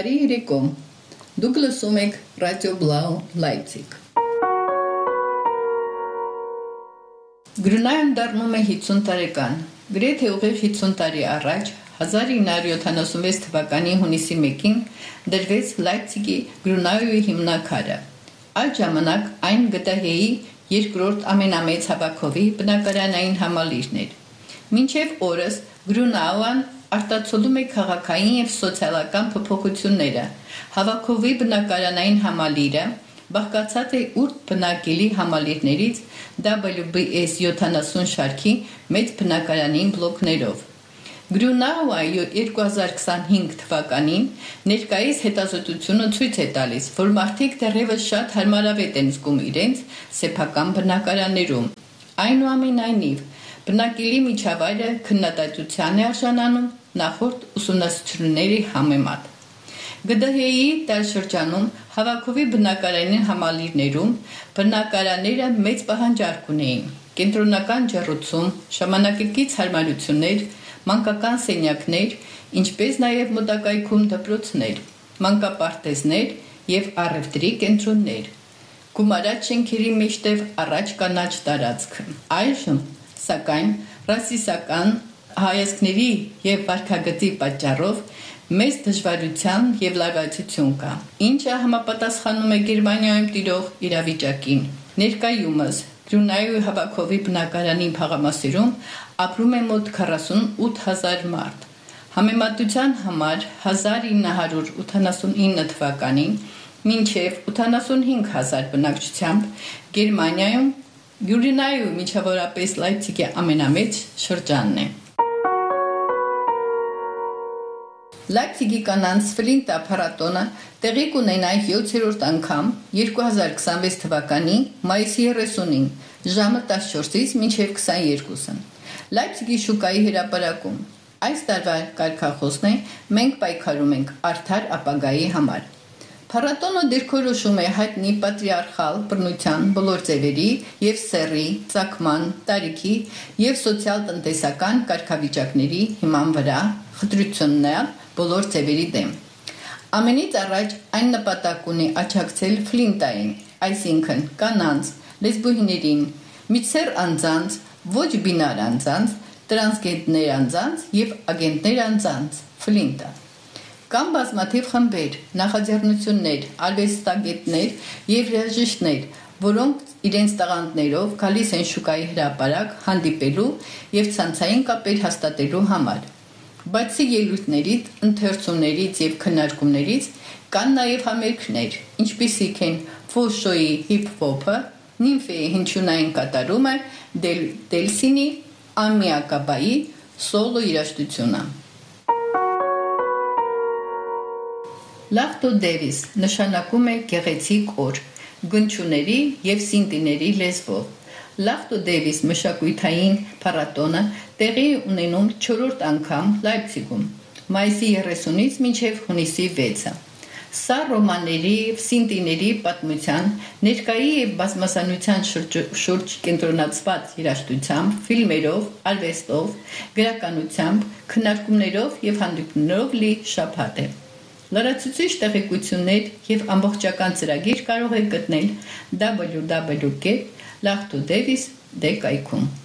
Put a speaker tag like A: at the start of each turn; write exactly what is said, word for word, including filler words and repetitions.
A: Բարի երեկո, դուք լսում եք Ռադիո Բլաու Լայպցիգ։ Գրունայում դառնում է հիսուն տարեկան, գրեթե ուղիղ հիսուն տարի առաջ, հազար ինը հարյուր յոթանասունվեց թվականի հունիսի մեկին դրվեց Լայպցիգի Գրունայուի հիմնաքարը։ Այդ ժամանակ այն ԳՏՀ-ի երկրորդ ամենամեծ հավաքովի բնակարանային համալիրն էր։ Մինչև օրս Գրունաուան արտացոլում է քաղաքային և սոցիալական փոփոխությունները։ Հավաքովի բնակարանային համալիրը բաղկացած է ութ բնակելի համալիրներից W B S յոթանասուն շարքի մեծ բնակարանային բլոկներով։ Գրունաուը երկու հազար քսանհինգ թվականին ներկայիս հետազոտությունը ցույց է տալիս, որ մարդիկ դեռևս շատ հարմարավետ են զգում իրենց սեփական բնակարաններում։ Այնուամենայնիվ, բնակելի միջավայրը քննադատության է արժանանում նախորդ ուսումնասիրությունների համեմատ։ ԳԴՀ-ի տարեշրջանում հավաքովի բնակարանային համալիրներում բնակարանները մեծ պահանջարկ ունեին։ Կենտրոնական ջեռուցում, ժամանակակից հարմարություններ, մանկական սենյակներ, ինչպես նաև մոտակայքում դպրոցներ, մանկապարտեզներ և առևտրի կենտրոններ։ Գումարած շենքերի մեջտեղ առաջ կանաչ տարածքը։ Այժմ, սակայն, ռասիստական հայացքների և վարքագծի պատճառով մեծ դժվարության և լարվածություն կա, ինչը համապատասխանում է Գերմանիայում տիրող իրավիճակին։ Ներկայումս Գրունայուի հավաքովի բնակարանի թաղամասերում ապրում է մոտ քառասունութ հազար մարդ։ Համեմատության համար հազար ինը հարյուր ութանասունինը թվականին մինչև ութանասունհինգ հազար բնակչությամբ Գերմանիայում Գրունայու միջավորապես Լայպցիգի ամենամեծ շրջանն է։ Լայպցիգի կանանց Ֆլինտա փառատոնը տեղի կունենա յոթերորդ անգամ երկու հազար քսանվեց թվականի մայիսի երեսունին ժամը տասնչորսից մինչև քսաներկուսը։ Լայպցիգի շուկայի հրապարակում։ Այս տարվա կարգախոսն է «Մենք պայքարում ենք արդար ապագայի համար»։ Փառատոնը դիրքորոշում է հայտնի պատրիարխալ բռնության բոլոր ձևերի և սեռի, ծագման, տարիքի և սոցիալ-տնտեսական կարգավիճակների հիման վրա խտրություններ բոլոր ձևերի դեմ։ Ամենից առաջ այն նպատակ ունի աջակցել Ֆլինտային, այսինքն կանանց, լեսբուհիներին, միջսեռ անձանց, ոչ բինար անձանց, տրանսգենդեր անձանց և ագենտներ անձանց, Ֆլինտա։ Կան բազմաթիվ խմբեր, նախաձեռնություններ, արվեստագետներ և երաժիշտներ, որոնք իրենց տաղանդներով գալիս են շուկայի հրապարակ հանդիպելու և ցանցային կապեր հաստատելու համար։ Բացի ելույթներից, ընթերցումներից և քննարկումներից կան նաև համերգներ, ինչպիսիք են Ֆոշոյի հիփ-հոփը, Նիմֆեի հնչյունային կատարումը, Դելսինի Ամիակաբայի սոլո երաժշտությունը։ Լախտո Դեվիս նշանակում է գեղեցիկ օր, գնչուների և սինտիների լեզվով։ Լախտո Դեվիս մշակութային փառատոնը տեղի ունենում չորրորդ անգամ Լայպցիգում, մայիսի երեսունից մինչև հունիսի վեցը։ Սա ռոմաների և սինտիների պատմության, ներկայի և բազմազանության շուրջ կենտրոնացված երաժշտությամբ, ֆիլմերով, արվեստով, գրականությամբ, քննարկումներով և հանդիպումներով լի շաբաթ է։ Լրացուցիչ տեղեկություններ և ամբողջական ծրագիր կարող եք գտնել w w w կետ լախտոդեվիս կետ կայքում։